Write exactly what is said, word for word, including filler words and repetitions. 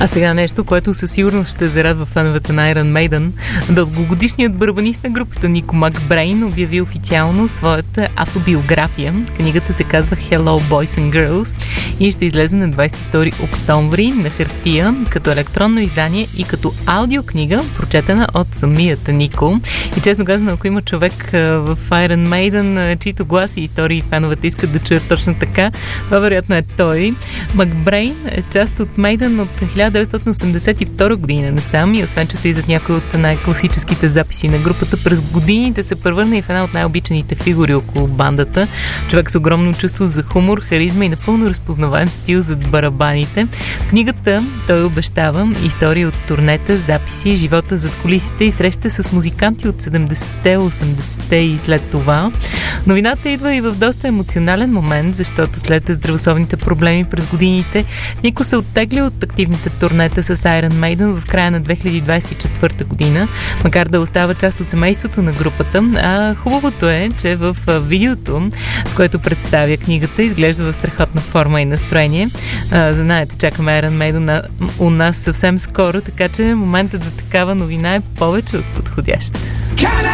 А сега нещо, което със сигурност ще зарадва феновете на Iron Maiden. Дългогодишният барабанист на групата Нико Макбрейн обяви официално своята автобиография. Книгата се казва Hello Boys and Girls и ще излезе на двадесет и втори октомври на хартия, като електронно издание и като аудиокнига, прочетена от самият Нико. И честно казано, ако има човек в Iron Maiden, чието глас и истории феновете искат да чуят точно така, това вероятно е той. Макбрейн е част от Maiden от хиляда деветстотин осемдесет и втора година насам и освен че стои зад някои от най-класическите записи на групата, през годините се превърна и в една от най-обичаните фигури около бандата. Човек с огромно чувство за хумор, харизма и напълно разпознаваем стил зад барабаните. В книгата той обещава истории от турнета, записи, живота зад кулисите и среща с музиканти от седемдесетте, осемдесетте и след това. Новината идва и в доста емоционален момент, защото след здравословните проблеми през годините Нико се оттегли от активните турнета с Iron Maiden в края на две хиляди двадесет и четвърта година, макар да остава част от семейството на групата. А хубавото е, че в видеото, с което представя книгата, изглежда в страхотна форма и настроение. А, знаете, чакаме Iron Maiden у нас съвсем скоро, така че моментът за такава новина е повече от подходящ.